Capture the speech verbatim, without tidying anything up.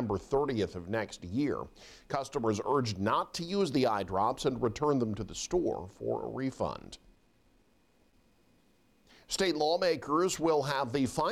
September thirtieth of next year. Customers urged not to use the eye drops and return them to the store for a refund. State lawmakers will have the final